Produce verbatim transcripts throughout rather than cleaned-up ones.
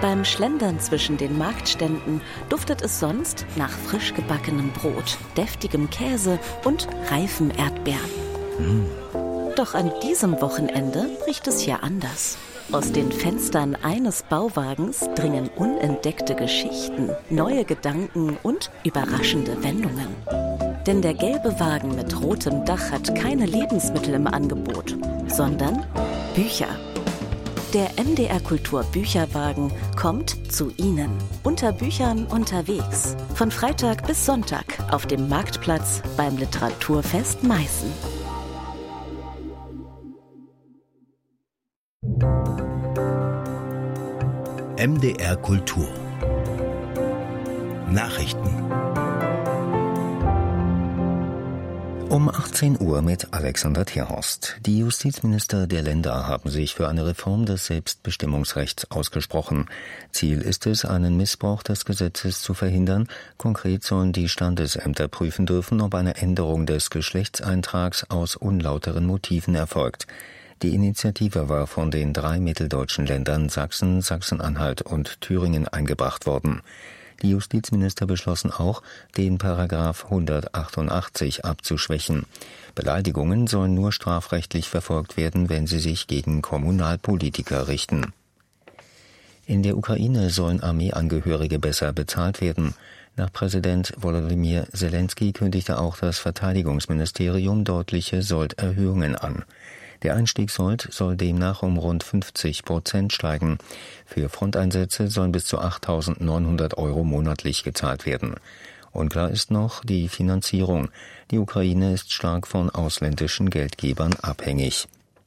Beim Schlendern zwischen den Marktständen duftet es sonst nach frisch gebackenem Brot, deftigem Käse und reifen Erdbeeren. Mm. Doch an diesem Wochenende riecht es hier anders. Aus den Fenstern eines Bauwagens dringen unentdeckte Geschichten, neue Gedanken und überraschende Wendungen. Denn der gelbe Wagen mit rotem Dach hat keine Lebensmittel im Angebot, sondern Bücher. Der M D R Kultur Bücherwagen kommt zu Ihnen. Unter Büchern unterwegs. Von Freitag bis Sonntag auf dem Marktplatz beim Literaturfest Meißen. M D R Kultur Nachrichten um achtzehn Uhr mit Alexander Tierhorst. Die Justizminister der Länder haben sich für eine Reform des Selbstbestimmungsrechts ausgesprochen. Ziel ist es, einen Missbrauch des Gesetzes zu verhindern. Konkret sollen die Standesämter prüfen dürfen, ob eine Änderung des Geschlechtseintrags aus unlauteren Motiven erfolgt. Die Initiative war von den drei mitteldeutschen Ländern Sachsen, Sachsen-Anhalt und Thüringen eingebracht worden. Die Justizminister beschlossen auch, den Paragraph hundertachtundachtzig abzuschwächen. Beleidigungen sollen nur strafrechtlich verfolgt werden, wenn sie sich gegen Kommunalpolitiker richten. In der Ukraine sollen Armeeangehörige besser bezahlt werden. Nach Präsident Volodymyr Zelensky kündigte auch das Verteidigungsministerium deutliche Solderhöhungen an. Der Einstiegssold soll demnach um rund fünfzig Prozent steigen. Für Fronteinsätze sollen bis zu achttausendneunhundert Euro monatlich gezahlt werden. Unklar ist noch die Finanzierung. Die Ukraine ist stark von ausländischen Geldgebern abhängig.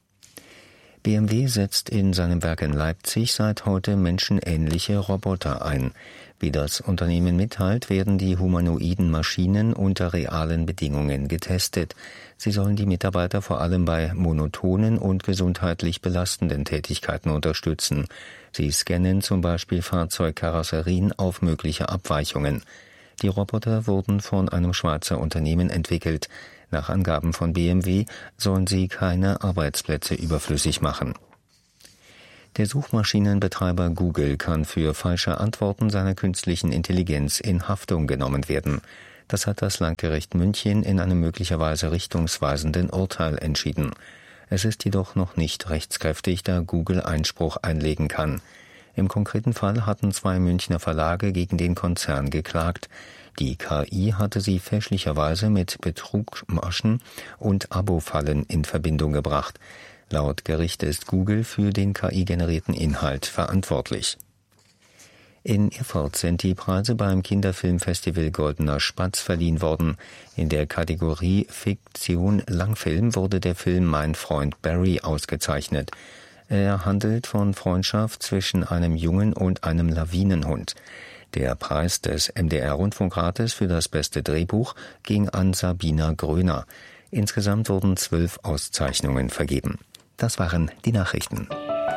B M W setzt in seinem Werk in Leipzig seit heute menschenähnliche Roboter ein. Wie das Unternehmen mitteilt, werden die humanoiden Maschinen unter realen Bedingungen getestet. Sie sollen die Mitarbeiter vor allem bei monotonen und gesundheitlich belastenden Tätigkeiten unterstützen. Sie scannen zum Beispiel Fahrzeugkarosserien auf mögliche Abweichungen. Die Roboter wurden von einem Schweizer Unternehmen entwickelt. Nach Angaben von B M W sollen sie keine Arbeitsplätze überflüssig machen. Der Suchmaschinenbetreiber Google kann für falsche Antworten seiner künstlichen Intelligenz in Haftung genommen werden. Das hat das Landgericht München in einem möglicherweise richtungsweisenden Urteil entschieden. Es ist jedoch noch nicht rechtskräftig, da Google Einspruch einlegen kann. Im konkreten Fall hatten zwei Münchner Verlage gegen den Konzern geklagt. Die K I hatte sie fälschlicherweise mit Betrugsmaschen und Abo-Fallen in Verbindung gebracht. Laut Gericht ist Google für den K I-generierten Inhalt verantwortlich. In Erfurt sind die Preise beim Kinderfilmfestival Goldener Spatz verliehen worden. In der Kategorie Fiktion Langfilm wurde der Film Mein Freund Barry ausgezeichnet. Er handelt von Freundschaft zwischen einem Jungen und einem Lawinenhund. Der Preis des M D R-Rundfunkrates für das beste Drehbuch ging an Sabina Gröner. Insgesamt wurden zwölf Auszeichnungen vergeben. Das waren die Nachrichten.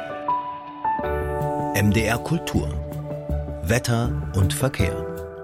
M D R Kultur. Wetter und Verkehr.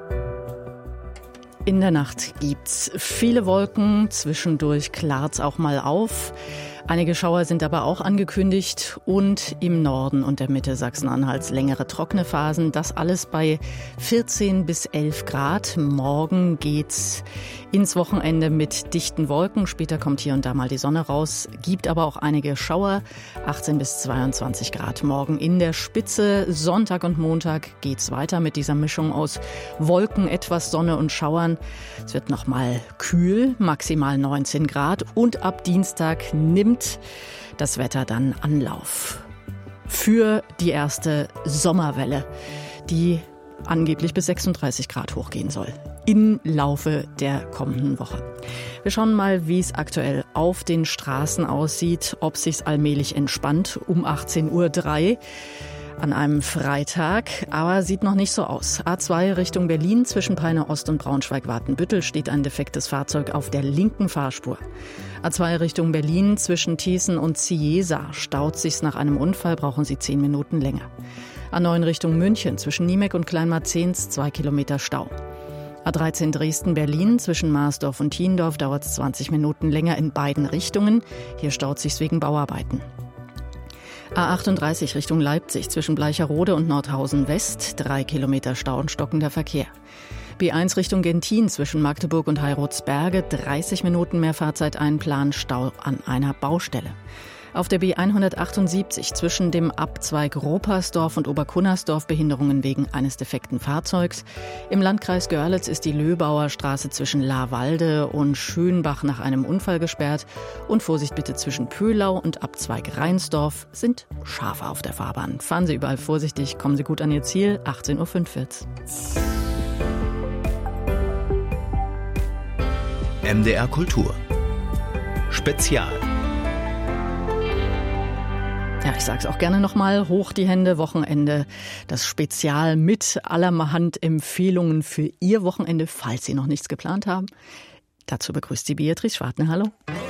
In der Nacht gibt's viele Wolken, zwischendurch klart's auch mal auf. Einige Schauer sind aber auch angekündigt und im Norden und der Mitte Sachsen-Anhalts längere trockene Phasen. Das alles bei vierzehn bis elf Grad. Morgen geht's ins Wochenende mit dichten Wolken. Später kommt hier und da mal die Sonne raus. Gibt aber auch einige Schauer. achtzehn bis zweiundzwanzig Grad morgen in der Spitze. Sonntag und Montag geht's weiter mit dieser Mischung aus Wolken, etwas Sonne und Schauern. Es wird noch mal kühl, maximal neunzehn Grad. Und ab Dienstag nimmt das Wetter dann Anlauf für die erste Sommerwelle, die angeblich bis sechsunddreißig Grad hochgehen soll im Laufe der kommenden Woche. Wir schauen mal, wie es aktuell auf den Straßen aussieht, ob sich's allmählich entspannt um achtzehn Uhr drei an einem Freitag, aber sieht noch nicht so aus. A zwei Richtung Berlin zwischen Peine Ost und Braunschweig-Wartenbüttel steht ein defektes Fahrzeug auf der linken Fahrspur. A zwei Richtung Berlin zwischen Thießen und Ciesa staut sich's nach einem Unfall, brauchen Sie zehn Minuten länger. A neun Richtung München zwischen Niemek und Kleinmarzens zwei Kilometer Stau. A dreizehn Dresden-Berlin zwischen Marsdorf und Thiendorf dauert es zwanzig Minuten länger in beiden Richtungen. Hier staut sich's wegen Bauarbeiten. A achtunddreißig Richtung Leipzig zwischen Bleicherode und Nordhausen West, drei Kilometer Stau und stockender Verkehr. B eins Richtung Gentin zwischen Magdeburg und Heirotsberge, dreißig Minuten mehr Fahrzeit einplanen, Stau an einer Baustelle. Auf der B hundertachtundsiebzig zwischen dem Abzweig Ropersdorf und Oberkunnersdorf Behinderungen wegen eines defekten Fahrzeugs. Im Landkreis Görlitz ist die Löbauer Straße zwischen Lahrwalde und Schönbach nach einem Unfall gesperrt. Und Vorsicht bitte zwischen Pöhlau und Abzweig Reinsdorf sind Schafe auf der Fahrbahn. Fahren Sie überall vorsichtig, kommen Sie gut an Ihr Ziel. achtzehn Uhr fünf wird's. M D R Kultur Spezial. Ja, ich sag's auch gerne nochmal, hoch die Hände, Wochenende, das Spezial mit allerhand Empfehlungen für Ihr Wochenende, falls Sie noch nichts geplant haben. Dazu begrüßt Sie Beatrice Schwartner. Hallo.